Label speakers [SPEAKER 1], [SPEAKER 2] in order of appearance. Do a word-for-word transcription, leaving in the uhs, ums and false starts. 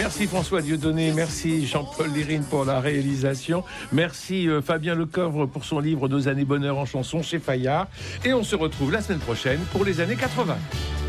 [SPEAKER 1] Merci François Dieudonné, merci Jean-Paul Lérine pour la réalisation, merci euh, Fabien Lecoeuvre pour son livre Nos années bonheur en chanson chez Fayard. Et on se retrouve la semaine prochaine pour les années quatre-vingts.